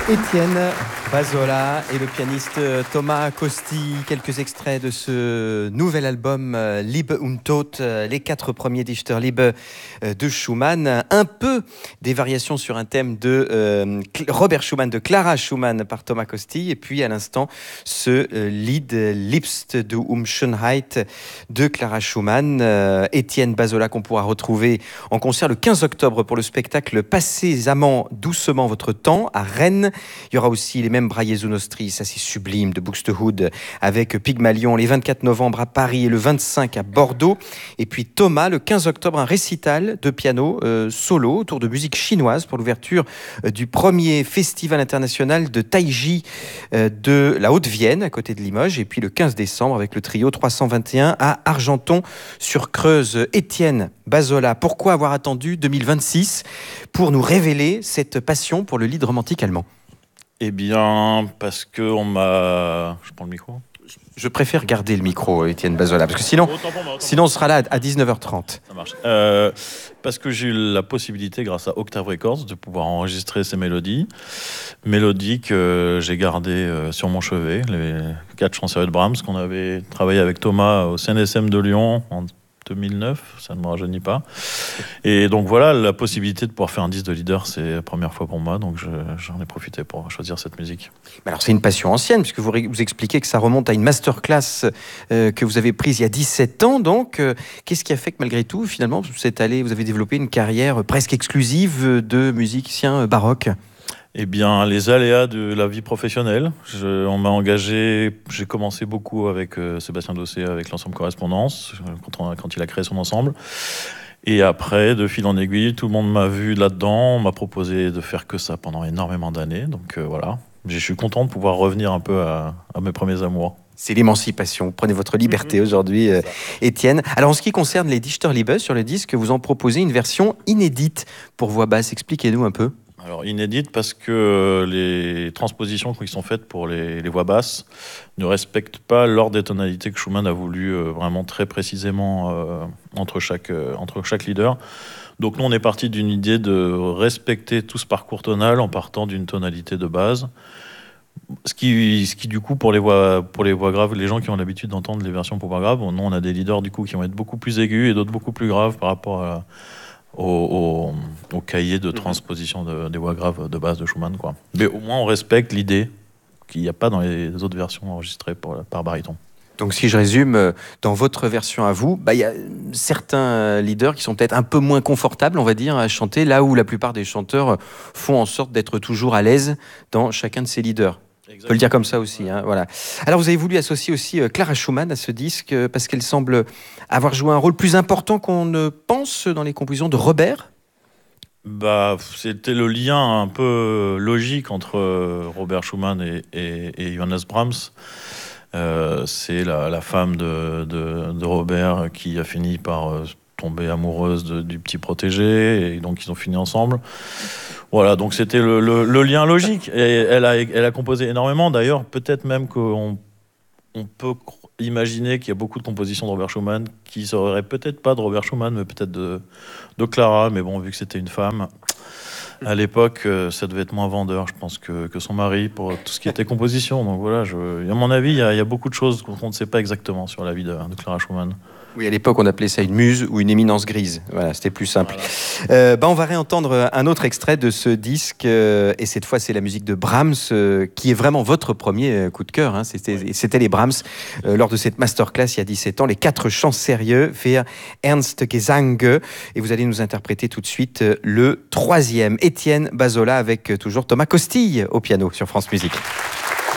Étienne Bazola et le pianiste Thomas Costi, quelques extraits de ce nouvel album Liebe und Tod, les 4 premiers Dichterliebe de Schumann, un peu des variations sur un thème de Robert Schumann, de Clara Schumann par Thomas Costi, et puis à l'instant ce Lied Liebst du Schönheit de Clara Schumann. Étienne Bazola qu'on pourra retrouver en concert le 15 octobre pour le spectacle Passez amants doucement votre temps à Rennes. Il y aura aussi les mêmes Braillez Nostri, ça c'est sublime, de Buxtehude, avec Pygmalion, les 24 novembre à Paris et le 25 à Bordeaux. Et puis Thomas, le 15 octobre, un récital de piano solo autour de musique chinoise pour l'ouverture du premier festival international de Taiji de la Haute-Vienne, à côté de Limoges. Et puis le 15 décembre, avec le trio 321 à Argenton-sur-Creuse. Étienne Bazola, pourquoi avoir attendu 2026 pour nous révéler cette passion pour le lied romantique allemand ? Eh bien, parce que on m'a... Je prends le micro ? Je préfère garder le micro, Étienne Bazola, parce que sinon on sera là à 19h30. Ça marche. Parce que j'ai eu la possibilité, grâce à Octave Records, de pouvoir enregistrer ces mélodies que j'ai gardées sur mon chevet, les 4 chansons de Brahms qu'on avait travaillé avec Thomas au CNSM de Lyon en 2009, ça ne me rajeunit pas. Et donc voilà, la possibilité de pouvoir faire un disque de leader, c'est la première fois pour moi, donc j'en ai profité pour choisir cette musique. Mais alors c'est une passion ancienne, puisque vous expliquez que ça remonte à une masterclass que vous avez prise il y a 17 ans, donc qu'est-ce qui a fait que malgré tout, finalement, vous avez développé une carrière presque exclusive de musicien baroque ? Eh bien, les aléas de la vie professionnelle. On m'a engagé, j'ai commencé beaucoup avec Sébastien Dossé, avec l'ensemble Correspondance, quand il a créé son ensemble. Et après, de fil en aiguille, tout le monde m'a vu là-dedans, on m'a proposé de faire que ça pendant énormément d'années. Donc voilà, je suis content de pouvoir revenir un peu à mes premiers amours. C'est l'émancipation. Vous prenez votre liberté aujourd'hui, Étienne. Alors, en ce qui concerne les Dichterliebe, sur le disque, vous en proposez une version inédite pour voix basse. Expliquez-nous un peu. Alors, inédite parce que les transpositions qui sont faites pour les voix basses ne respectent pas l'ordre des tonalités que Schumann a voulu vraiment très précisément entre chaque leader. Donc nous, on est parti d'une idée de respecter tout ce parcours tonal en partant d'une tonalité de base. Ce qui du coup, pour les voix graves, les gens qui ont l'habitude d'entendre les versions pour voix graves, nous, on a des leaders du coup qui vont être beaucoup plus aigus et d'autres beaucoup plus graves par rapport au cahier de transposition des voix graves de base de Schumann, quoi. Mais au moins on respecte l'idée qu'il n'y a pas dans les autres versions enregistrées par baryton. Donc si je résume, dans votre version à vous, il y a certains leaders qui sont peut-être un peu moins confortables, on va dire, à chanter, là où la plupart des chanteurs font en sorte d'être toujours à l'aise dans chacun de ces leaders. Exactement. On peut le dire comme ça aussi, hein, voilà. Alors vous avez voulu associer aussi Clara Schumann à ce disque parce qu'elle semble avoir joué un rôle plus important qu'on ne pense dans les compositions de Robert. C'était le lien un peu logique entre Robert Schumann et Johannes Brahms. C'est la femme de Robert qui a fini par tomber amoureuse du petit protégé, et donc ils ont fini ensemble. Voilà, donc c'était le lien logique. Et elle a composé énormément. D'ailleurs, peut-être même qu'on peut imaginer qu'il y a beaucoup de compositions de Robert Schumann qui ne seraient peut-être pas de Robert Schumann, mais peut-être de Clara. Mais bon, vu que c'était une femme, à l'époque, ça devait être moins vendeur, je pense, que son mari pour tout ce qui était composition. Donc voilà, à mon avis, il y a beaucoup de choses qu'on ne sait pas exactement sur la vie de Clara Schumann. Oui, à l'époque, on appelait ça une muse ou une éminence grise. Voilà, c'était plus simple. Voilà. On va réentendre un autre extrait de ce disque. Et cette fois, c'est la musique de Brahms, qui est vraiment votre premier coup de cœur. Hein. C'était les Brahms, lors de cette masterclass il y a 17 ans. Les 4 chants sérieux, für Ernst Gesang. Et vous allez nous interpréter tout de suite le 3e. Étienne Bazola avec toujours Thomas Costille au piano sur France Musique.